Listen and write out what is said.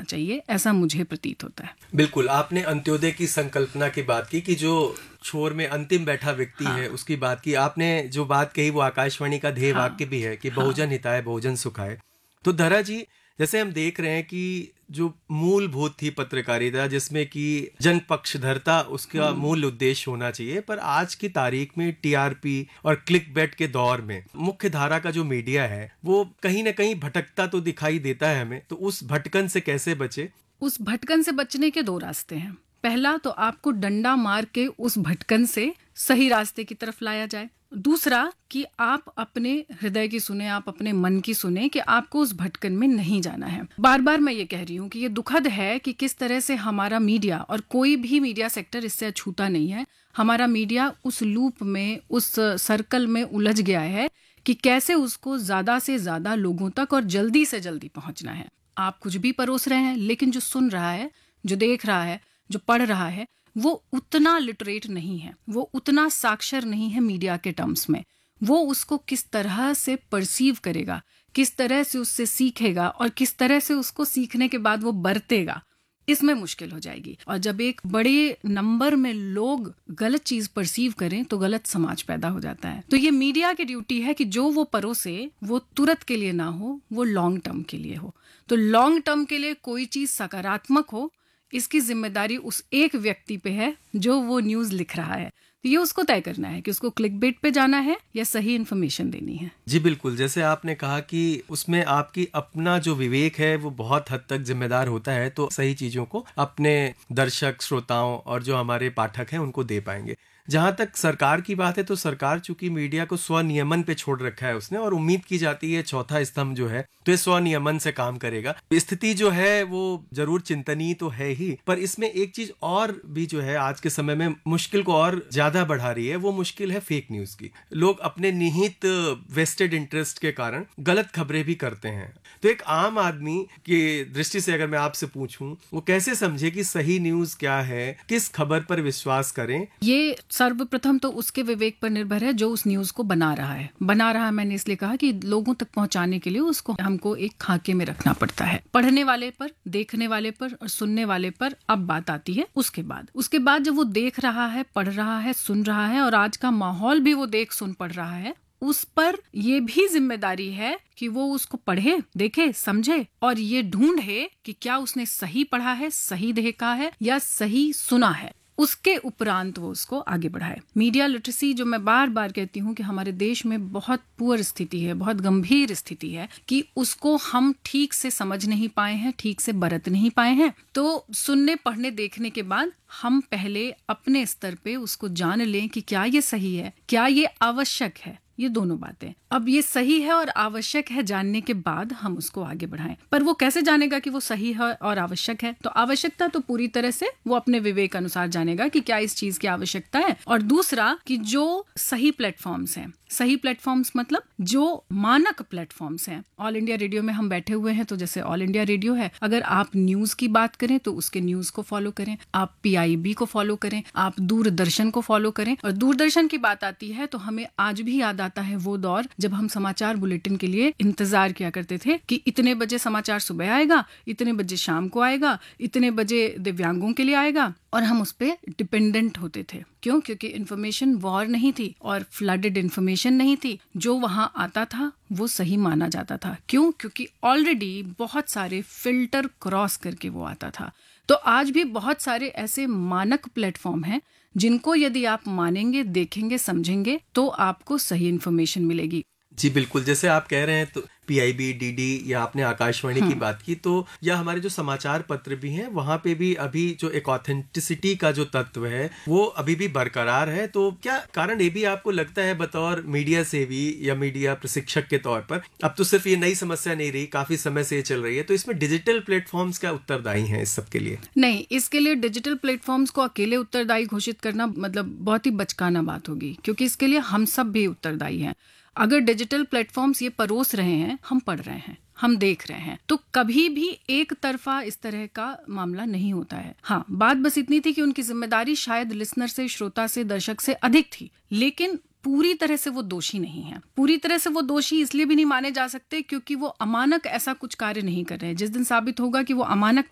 जाना चाहिए, ऐसा मुझे प्रतीत होता है। बिल्कुल, आपने अंत्योदय की संकल्पना की बात की कि जो छोर में अंतिम बैठा व्यक्ति है उसकी बात की। आपने जो बात कही वो आकाशवाणी का ध्येय वाक्य भी है कि बहुजन हिताय बहुजन सुखाय। तो धरा जी, जैसे हम देख रहे हैं कि जो मूलभूत थी पत्रकारिता, जिसमें कि जनपक्षधरता उसका मूल उद्देश्य होना चाहिए, पर आज की तारीख में टीआरपी और क्लिकबेट के दौर में मुख्य धारा का जो मीडिया है वो कहीं ना कहीं भटकता तो दिखाई देता है हमें। तो उस भटकन से कैसे बचे? उस भटकन से बचने के दो रास्ते हैं। पहला तो आपको डंडा मार के उस भटकन से सही रास्ते की तरफ लाया जाए। दूसरा कि आप अपने हृदय की सुने, आप अपने मन की सुने कि आपको उस भटकन में नहीं जाना है। बार बार मैं ये कह रही हूँ कि ये दुखद है कि किस तरह से हमारा मीडिया, और कोई भी मीडिया सेक्टर इससे अछूता नहीं है, हमारा मीडिया उस लूप में, उस सर्कल में उलझ गया है कि कैसे उसको ज्यादा से ज्यादा लोगों तक और जल्दी से जल्दी पहुंचना है। आप कुछ भी परोस रहे हैं, लेकिन जो सुन रहा है, जो देख रहा है, जो पढ़ रहा है, वो उतना लिटरेट नहीं है, वो उतना साक्षर नहीं है मीडिया के टर्म्स में। वो उसको किस तरह से परसीव करेगा, किस तरह से उससे सीखेगा और किस तरह से उसको सीखने के बाद वो बरतेगा, इसमें मुश्किल हो जाएगी। और जब एक बड़े नंबर में लोग गलत चीज परसीव करें तो गलत समाज पैदा हो जाता है। तो ये मीडिया की ड्यूटी है कि जो वो परोसे वो तुरंत के लिए ना हो, वो लॉन्ग टर्म के लिए हो। तो लॉन्ग टर्म के लिए कोई चीज सकारात्मक हो, इसकी जिम्मेदारी उस एक व्यक्ति पे है जो वो न्यूज लिख रहा है। तो ये उसको तय करना है कि उसको क्लिकबेट पे जाना है या सही इन्फॉर्मेशन देनी है। जी बिल्कुल, जैसे आपने कहा कि उसमें आपकी अपना जो विवेक है वो बहुत हद तक जिम्मेदार होता है, तो सही चीजों को अपने दर्शक, श्रोताओं और जो हमारे पाठक हैं उनको दे पाएंगे। जहां तक सरकार की बात है, तो सरकार चूंकि मीडिया को स्वनियमन पे छोड़ रखा है उसने, और उम्मीद की जाती है चौथा स्तंभ जो है तो ये स्वनियमन से काम करेगा। स्थिति जो है वो जरूर चिंतनीय तो है ही, पर इसमें एक चीज और भी जो है आज के समय में मुश्किल को और ज्यादा बढ़ा रही है, वो मुश्किल है फेक न्यूज की। लोग अपने निहित वेस्टेड इंटरेस्ट के कारण गलत खबरें भी करते हैं। तो एक आम आदमी की दृष्टि से अगर मैं आपसे पूछूं, वो कैसे समझे कि सही न्यूज क्या है, किस खबर पर विश्वास करें? ये सर्वप्रथम तो उसके विवेक पर निर्भर है जो उस न्यूज को बना रहा है। बना रहा है मैंने इसलिए कहा कि लोगों तक पहुंचाने के लिए उसको हमको एक खाके में रखना पड़ता है। पढ़ने वाले पर, देखने वाले पर और सुनने वाले पर अब बात आती है उसके बाद जब वो देख रहा है, पढ़ रहा है, सुन रहा है, और आज का माहौल भी वो देख सुन पढ़ रहा है, उस पर ये भी जिम्मेदारी है कि वो उसको पढ़े, देखे, समझे और ये ढूंढे कि क्या उसने सही पढ़ा है, सही देखा है या सही सुना है। उसके उपरांत वो उसको आगे बढ़ाए। मीडिया लिटरेसी, जो मैं बार बार कहती हूँ कि हमारे देश में बहुत पुअर स्थिति है, बहुत गंभीर स्थिति है कि उसको हम ठीक से समझ नहीं पाए हैं, ठीक से बरत नहीं पाए हैं। तो सुनने, पढ़ने, देखने के बाद हम पहले अपने स्तर पे उसको जान लें कि क्या ये सही है, क्या ये आवश्यक है। ये दोनों बातें, अब ये सही है और आवश्यक है जानने के बाद हम उसको आगे बढ़ाएं। पर वो कैसे जानेगा कि वो सही है और आवश्यक है? तो आवश्यकता तो पूरी तरह से वो अपने विवेक अनुसार जानेगा कि क्या इस चीज की आवश्यकता है। और दूसरा कि जो सही प्लेटफॉर्म्स हैं, सही प्लेटफॉर्म्स मतलब जो मानक प्लेटफॉर्म्स हैं। ऑल इंडिया रेडियो में हम बैठे हुए हैं, तो जैसे ऑल इंडिया रेडियो है, अगर आप न्यूज की बात करें तो उसके न्यूज को फॉलो करें, आप PIB को फॉलो करें, आप दूरदर्शन को फॉलो करें। और दूरदर्शन की बात आती है तो हमें आज भी याद आता है वो दौर जब हम समाचार बुलेटिन के लिए इंतजार किया करते थे कि इतने बजे समाचार सुबह आएगा, इतने बजे शाम को आएगा, इतने बजे दिव्यांगों के लिए आएगा, और हम उस पे डिपेंडेंट होते थे। क्यों? क्योंकि इन्फॉर्मेशन वॉर नहीं थी और फ्लडेड इन्फॉर्मेशन नहीं थी। जो वहां आता था वो सही माना जाता था। क्यों? क्योंकि ऑलरेडी बहुत सारे फिल्टर क्रॉस करके वो आता था। तो आज भी बहुत सारे ऐसे मानक प्लेटफॉर्म हैं जिनको यदि आप मानेंगे, देखेंगे, समझेंगे तो आपको सही इन्फॉर्मेशन मिलेगी। जी बिल्कुल, जैसे आप कह रहे हैं तो PIB, DD या आपने आकाशवाणी की बात की, तो या हमारे जो समाचार पत्र भी हैं वहाँ पे भी अभी जो एक ऑथेंटिसिटी का जो तत्व है वो अभी भी बरकरार है। तो क्या कारण ये भी आपको लगता है बतौर मीडिया सेवी या मीडिया प्रशिक्षक के तौर पर, अब तो सिर्फ ये नई समस्या नहीं रही, काफी समय से ये चल रही है, तो इसमें डिजिटल प्लेटफॉर्म्स क्या उत्तरदायी हैं इस सब के लिए? नहीं, इसके लिए डिजिटल प्लेटफॉर्म्स को अकेले उत्तरदायी घोषित करना मतलब बहुत ही बचकाना बात होगी, क्योंकि इसके लिए हम सब भी उत्तरदायी हैं। अगर डिजिटल प्लेटफॉर्म्स ये परोस रहे हैं, हम पढ़ रहे हैं, हम देख रहे हैं, तो कभी भी एक तरफा इस तरह का मामला नहीं होता है। हाँ, बात बस इतनी थी कि उनकी जिम्मेदारी शायद लिसनर से, श्रोता से, दर्शक से अधिक थी, लेकिन पूरी तरह से वो दोषी नहीं है। पूरी तरह से वो दोषी इसलिए भी नहीं माने जा सकते क्योंकि वो अमानक ऐसा कुछ कार्य नहीं कर रहे हैं। जिस दिन साबित होगा कि वो अमानक